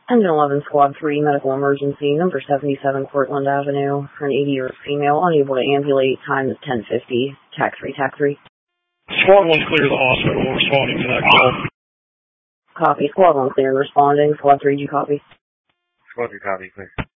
Engine 11, Squad 3, medical emergency, number 77 Cortland Avenue, for an 80-year female, unable to ambulate, time is 10:50, TAC 3, TAC 3. Squad 1 clear the hospital, responding to that call. Copy, Squad 1 clear and responding, Squad 3, do you copy? Squad 3 copy, clear.